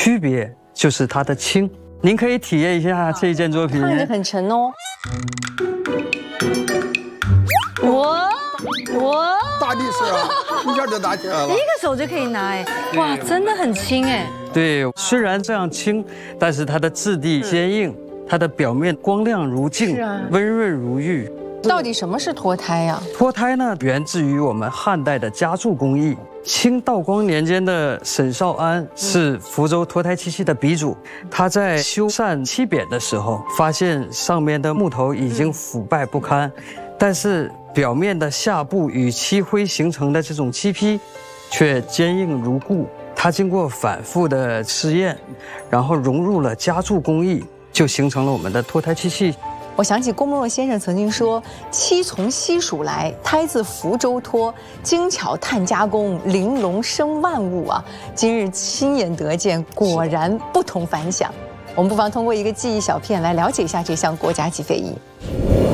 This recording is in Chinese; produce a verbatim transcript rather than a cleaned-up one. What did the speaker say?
区别就是它的轻。您可以体验一下这一件作品， 看着很沉哦。哇哇， 大力士啊，一下就拿起来了， 一个手就可以拿哎，哇，真的很轻哎。 对，虽然这样轻，但是它的质地坚硬，它的表面光亮如镜， 啊、 温润如玉。 到底什么是脱胎呀、啊？ 脱胎呢，源自于我们汉代的加铸工艺。清道光年间的沈绍安是福州脱胎漆器的鼻祖，他在修缮漆匾的时候，发现上面的木头已经腐败不堪，但是表面的下部与漆灰形成的这种漆坯，却坚硬如故。他经过反复的试验，然后融入了加铸工艺，就形成了我们的脱胎漆器。 我想起郭沫若先生曾经说：“漆从西蜀来，胎自福州脱，精巧碳加工，玲珑生万物啊！”今日亲眼得见，果然不同凡响。我们不妨通过一个记忆小片来了解一下这项国家级非遗。